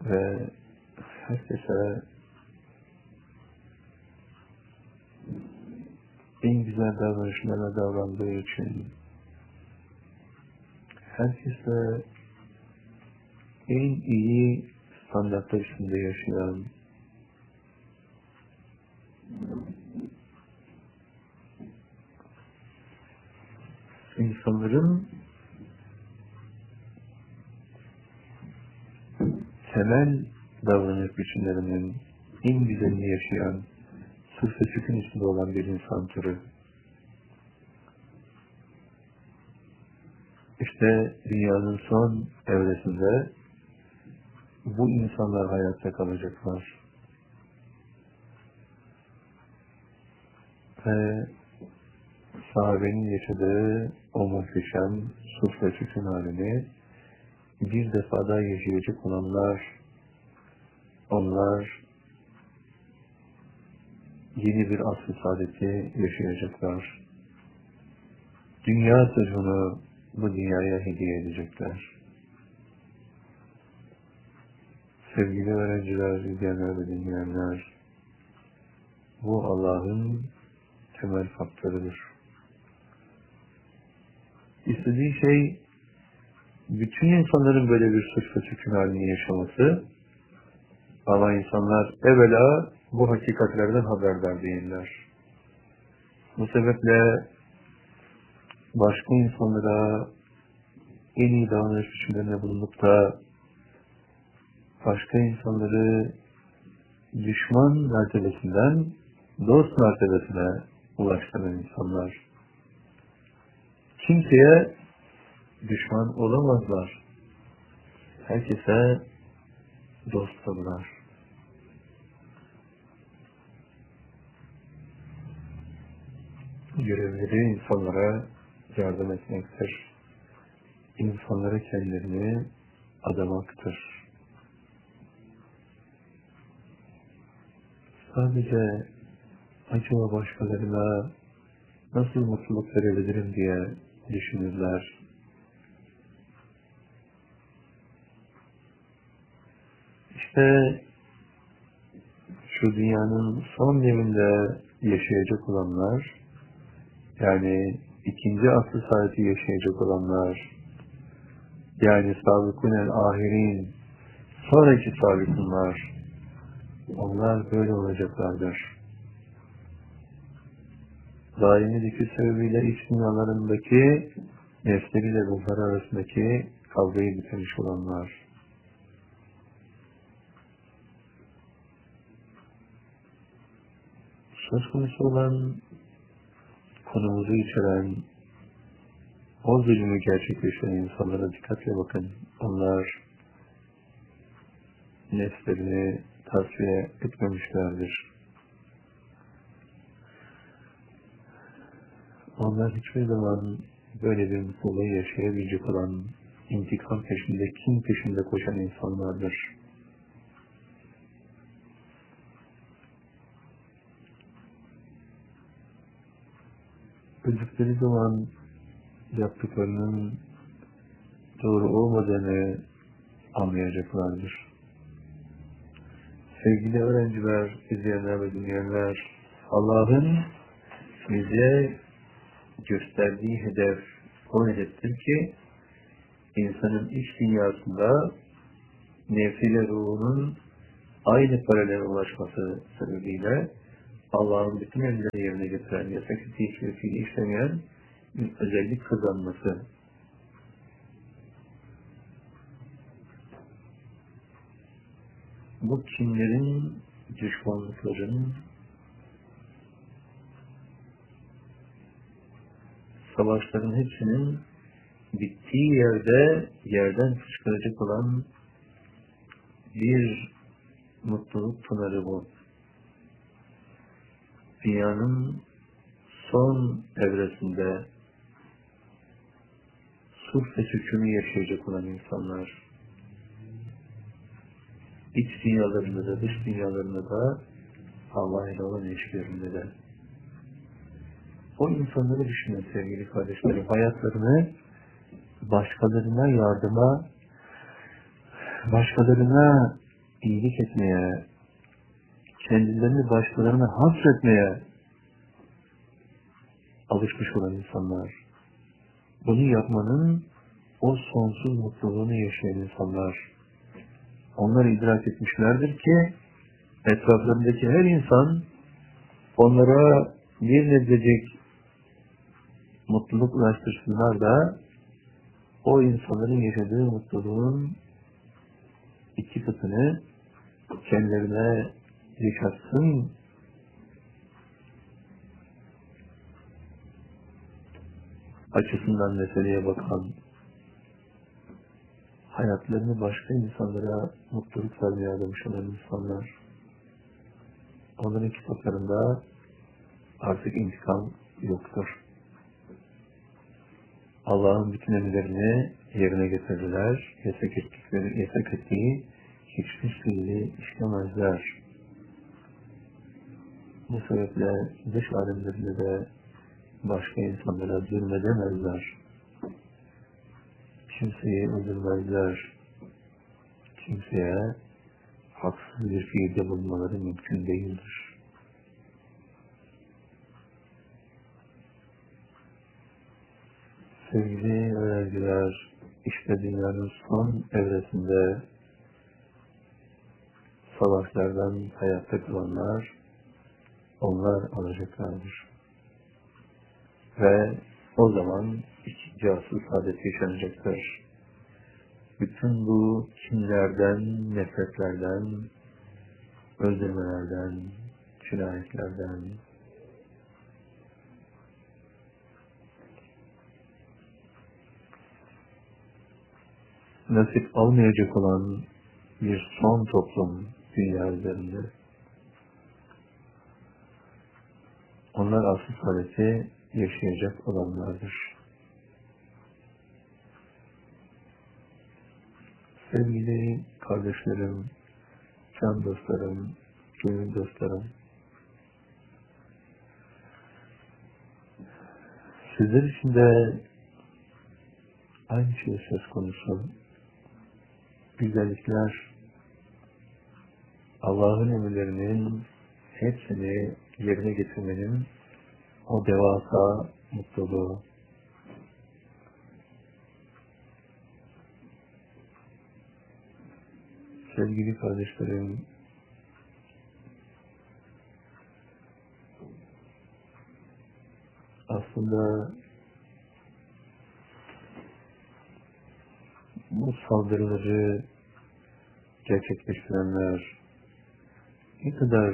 ve herkese en güzel davranışlarla davrandığı için, herkese en iyi standartlar içinde yaşayan, insanların temel davranış biçimlerinin en güzelini yaşayan, sırf ve sükun içinde olan bir insan türü. İşte dünyanın son evresinde bu insanlar hayatta kalacaklar. Ve sahabenin yaşadığı o muhteşem sırf ve sükun halini bir defa daha yaşayacak olanlar, onlar yeni bir asr-ı saadeti yaşayacaklar. Dünya sırrını bu dünyaya hediye edecekler. Sevgili öğrenciler, izleyenler ve dinleyenler, bu Allah'ın temel faktörüdür. İstediği şey, bütün insanların böyle bir sırf ve sükun halini yaşaması, ama insanlar evvela bu hakikatlerden haberdar değiller. Bu sebeple başka insanlara en iyi davranış biçimlerine bulunup da başka insanları düşman mertebesinden dost mertebesine ulaştıran insanlar. Kimseye düşman olamazlar. Herkese dostdurlar. Görevleri insanlara yardım etmektir. İnsanlara kendilerini adamaktır. Sadece acaba başkalarına nasıl mutluluk verebilirim diye düşünürler. İşte şu dünyanın son devrinde yaşayacak olanlar, yani ikinci asr-ı saadeti yaşayacak olanlar, yani sabıkûnel ahirin, sonraki sabıkûnlar, onlar böyle olacaklardır. Daimi zikir sebebiyle iç dünyalarındaki nefsleriyle ruhları arasındaki kavgayı bitirmiş olanlar. Söz konusu olan konumuzu içeren o zulmü gerçekleştiren insanlara dikkatle bakın. Onlar nefslerini tasfiye etmemişlerdir. Onlar hiçbir zaman böyle bir mutluluğu yaşayabilecek olan, intikam peşinde, kin peşinde koşan insanlardır. Öldükleri zaman yaptıklarının doğru olmadığını anlayacaklardır. Sevgili öğrenciler, izleyenler ve dinleyenler, Allah'ın bize gösterdiği hedef o hedeftir ki insanın iç dünyasında nefsiyle ruhunun aynı paralele ulaşması sebebiyle Allah'ın bütün emirlerini yerine getiren, yasak ettiği hiçbir fiili işlemeyen bir özellik kazanması. Bu kinlerin, düşmanlıkların, savaşların hepsinin bittiği yerde yerden fışkıracak olan bir mutluluk pınarı bu. Dünyanın son evresinde sulh ve sükûnu yaşayacak olan insanlar, iç dünyalarında da dış dünyalarında da Allah ile olan ilişkilerinde de. O insanları düşünün sevgili kardeşlerim, hayatlarını başkalarına yardıma, başkalarına iyilik etmeye, kendilerini başkalarına hasretmeye alışmış olan insanlar, bunu yapmanın o sonsuz mutluluğunu yaşayan insanlar, onlar idrak etmişlerdir ki etraflarındaki her insan onlara bir nebzecik mutluluk ulaştırsınlar da o insanların yaşadığı mutluluğun 2 katını kendilerine yaşatsın açısından meseleye bakan, hayatlarını başka insanlara mutluluk vermeye adamış olan insanlar, onların kitaplarında artık intikam yoktur. Allah'ın bütün emirlerini yerine getirdiler, yasak ettiği hiçbir fiili işlemezler. Bu sebeple dış alemlerinde de başka insanlara zulmedemezler. Kimseyi öldürmezler. Kimseye haksız bir fiilde bulunmaları mümkün değildir. Sevgili öğrenciler, işte dünyanın son evresinde savaşlardan hayatta kalanlar, onlar alacaklardır. Ve o zaman ikinci asıl saadet yaşanacaktır. Bütün bu kinlerden, nefretlerden, öldürmelerden, cinayetlerden, nasip almayacak olan bir son toplum dünya üzerinde. Onlar asıl saadeti yaşayacak olanlardır. Sevgili kardeşlerim, can dostlarım, gönül dostlarım, sizler için de aynı şey söz konusu. Güzellikler, Allah'ın emirlerinin hepsini yerine getirmenin o devasa mutluluğu. Sevgili kardeşlerim, aslında bu saldırıları gerçekleştirenler ne kadar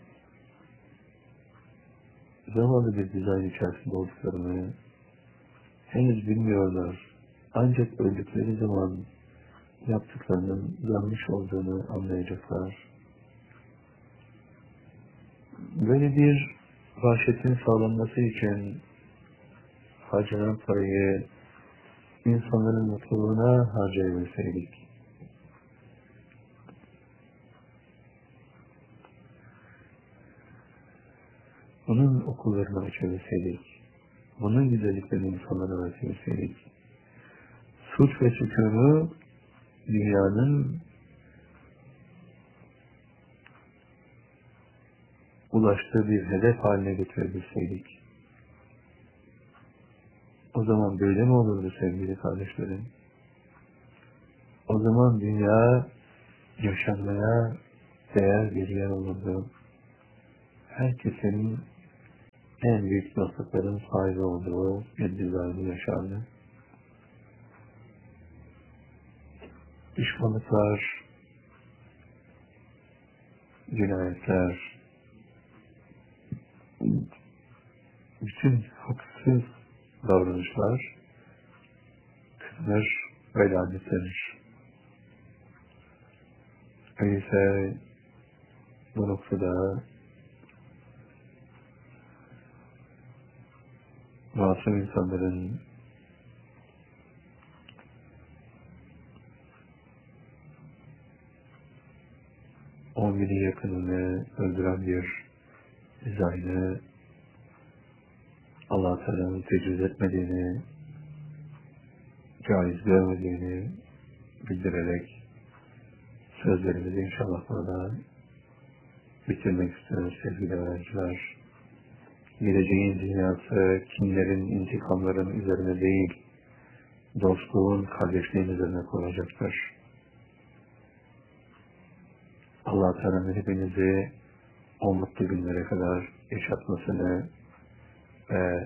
zavallı bir dizayn içerisinde olduklarını henüz bilmiyorlar. Ancak öldükleri zaman yaptıklarının yanlış olduğunu anlayacaklar. Böyle bir vahşetin sağlanması için harcanan parayı insanların mutluluğuna harcayabilseydik, bunun okullarını açabilseydik, bunun güzelliklerini insanlara öğretebilseydik, suç ve sükûnu dünyanın ulaştığı bir hedef haline getirebilseydik, o zaman böyle mi olurdu sevgili kardeşlerim? O zaman dünya yaşanmaya değer bir yer olurdu. Herkesin en büyük dostlukların sahibi olduğu bir düzende yaşardı. Düşmanlıklar, cinayetler, bütün haksız davranışlar kınır ve lanetlenir. Öyleyse bu noktada masum insanların on bini yakınını öldüren bir dizaynı Allah-u Teala'nın tecrüz etmediğini, caiz görmediğini bildirerek Sözlerimizi inşallah burada bitirmek istiyoruz sevgili öğrenciler. Geleceğin dünyası kinlerin, intikamların üzerine değil, dostluğun, kardeşliğin üzerine kurulacaktır. Allah Teala hepinizi o mutlu günlere kadar yaşatmasını ve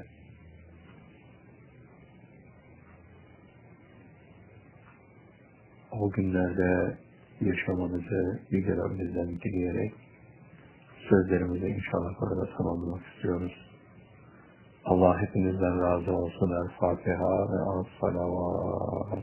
o günlerde yaşamanızı Yüce Rabbimizden dileyerek sözlerimizi inşallah burada tamamlamak istiyoruz. Allah hepinizden razı olsun. El Fatiha ve As-Salavat.